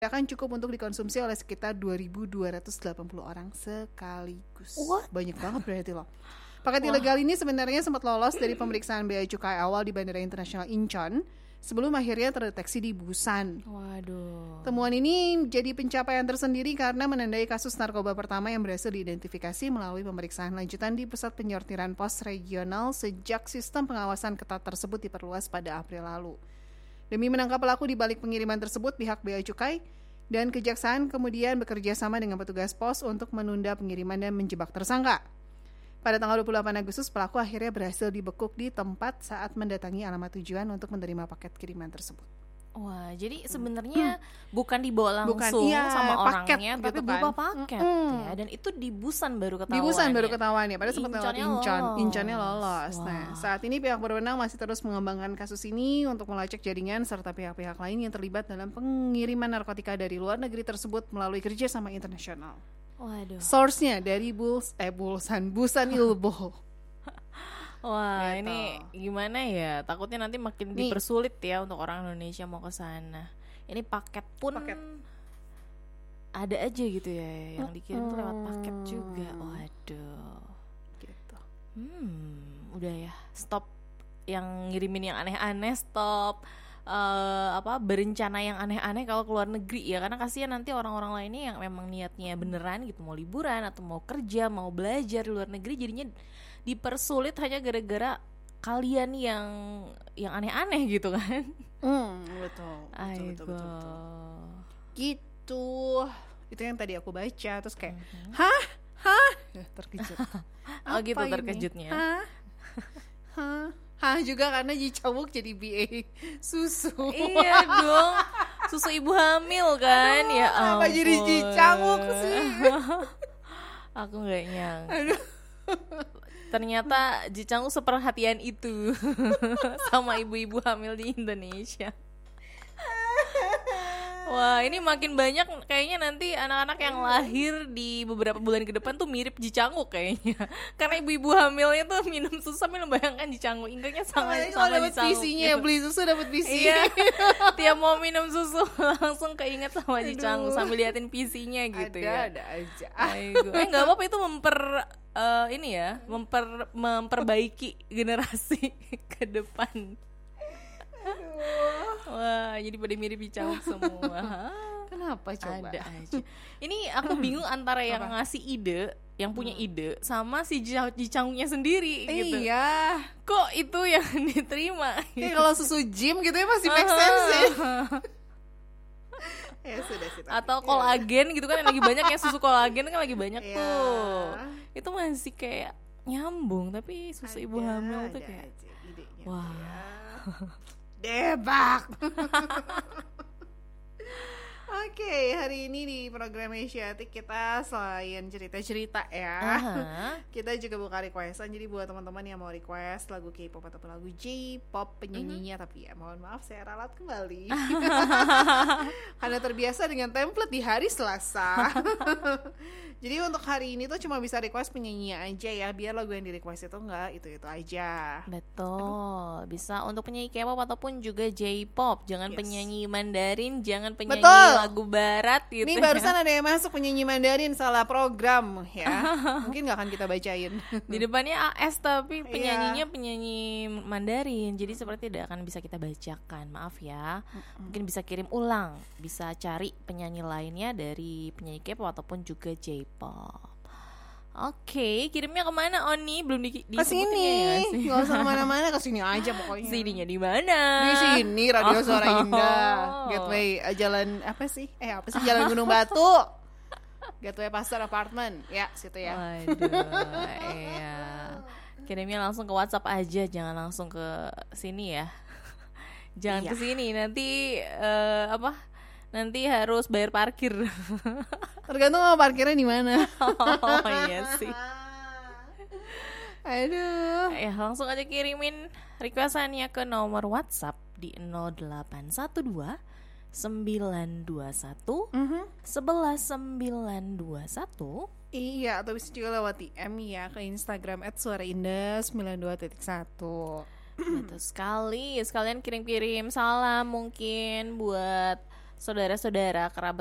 akan cukup untuk dikonsumsi oleh sekitar 2.280 orang sekaligus. What? Banyak banget berarti loh. Paket ilegal ini sebenarnya sempat lolos dari pemeriksaan bea cukai awal di Bandara Internasional Incheon sebelum akhirnya terdeteksi di Busan. Waduh. Temuan ini jadi pencapaian tersendiri karena menandai kasus narkoba pertama yang berhasil diidentifikasi melalui pemeriksaan lanjutan di pusat penyortiran pos regional sejak sistem pengawasan ketat tersebut diperluas pada April lalu. Demi menangkap pelaku di balik pengiriman tersebut, pihak Bea Cukai dan Kejaksaan kemudian bekerja sama dengan petugas pos untuk menunda pengiriman dan menjebak tersangka. Pada tanggal 28 Agustus, pelaku akhirnya berhasil dibekuk di tempat saat mendatangi alamat tujuan untuk menerima paket kiriman tersebut. Wah, jadi sebenarnya bukan dibawa langsung sama orangnya, gitu tapi kan. berupa paket ya. Dan itu di Busan baru ketahuan. Di Busan baru ketahuan ya, padahal sempat lewat Incheonnya Incheonnya lolos. Wow. Nah, saat ini pihak berwenang masih terus mengembangkan kasus ini untuk melacak jaringan serta pihak-pihak lain yang terlibat dalam pengiriman narkotika dari luar negeri tersebut melalui kerjasama internasional. Waduh. Source-nya dari Busan Ilbo. Wah, Gitu. ini gimana ya? Takutnya nanti makin dipersulit ya untuk orang Indonesia mau ke sana. Ini paket pun ada aja gitu ya, yang dikirim tuh lewat paket juga. Waduh. Gitu. Udah ya, stop yang ngirimin yang aneh-aneh, stop berencana yang aneh-aneh kalau keluar negeri ya, karena kasihan nanti orang-orang lainnya yang memang niatnya beneran gitu, mau liburan atau mau kerja, mau belajar di luar negeri, jadinya dipersulit hanya gara-gara kalian yang aneh-aneh gitu kan. Betul. Gitu. Itu yang tadi aku baca terus kayak hah? Terkejut. Oh gitu Apa ini? terkejutnya. Hah juga karena Ji Chang-wook jadi BA susu. Iya dong. Susu ibu hamil kan. Aduh, ya apa ampun. jadi Ji Chang-wook sih? Aku gak nyangka. Aduh. Ternyata Ji Chang-wook seperhatian itu sama ibu-ibu hamil di Indonesia. Wah, ini makin banyak kayaknya nanti anak-anak yang lahir di beberapa bulan ke depan tuh mirip Ji Chang-wook kayaknya. Karena ibu-ibu hamilnya tuh minum susu sambil membayangkan Ji Chang-wook. Ingatnya sama Ji dapat Chang-wook. PC-nya beli susu dapat PC. Iya. Tiap mau minum susu langsung keinget sama Ji Chang-wook sambil liatin PC-nya gitu ya. Ada aja. Enggak apa-apa, itu memperbaiki generasi ke depan. Wah, jadi pada mirip Ji Chang-wook semua. Kenapa coba? Ada aja. Ini aku bingung antara yang ngasih ide, yang punya ide, sama si Ji Chang-wooknya sendiri gitu. Iya. Kok itu yang diterima? Kayak kalau susu gym gitu ya masih make sense ya. Ya sudah sih. Atau kolagen gitu kan, yang lagi banyak ya, susu kolagen kan lagi banyak tuh. Itu masih kayak nyambung, tapi susu ibu hamil tuh kayak idenya. wah. Debak. Oke, hari ini di program Asiatic kita selain cerita-cerita ya, kita juga buka requestan. Jadi buat teman-teman yang mau request lagu K-pop ataupun lagu J-pop penyanyinya, tapi ya mohon maaf saya ralat kembali karena terbiasa dengan template di hari Selasa. Jadi untuk hari ini tuh cuma bisa request penyanyinya aja ya, biar lagu yang di request itu enggak itu aja. Betul. Bisa untuk penyanyi K-pop ataupun juga J-pop. Jangan penyanyi Mandarin, jangan penyanyi lagu barat gitu. Nih barusan ada yang masuk penyanyi Mandarin, salah program ya. Mungkin gak akan kita bacain. Di depannya AS tapi penyanyinya penyanyi Mandarin. Jadi seperti tidak akan bisa kita bacakan. Maaf ya. Mungkin bisa kirim ulang. Bisa cari penyanyi lainnya dari penyanyi K-pop ataupun juga J-pop. Oke, kirimnya kemana Oni? Belum kesini. Gak usah kemana-mana, kesini aja pokoknya. Sininya di mana? Di sini Radio Suara Indah. Gateway jalan apa sih? Jalan Gunung Batu. Gateway Pasar Apartment. Ya, situ ya. Waduh, iya. Kirimnya langsung ke WhatsApp aja, jangan langsung ke sini ya. Jangan ke sini, nanti nanti harus bayar parkir. Tergantung mau parkirnya di mana. Oh iya sih. Aduh. Ya langsung aja kirimin requestannya ke nomor WhatsApp di 0812 921 11921. Iya, atau bisa juga lewat DM ya ke Instagram @suaraindah92.1. Betul sekali. Sekalian kirim-kirim salam mungkin buat saudara-saudara, kerabat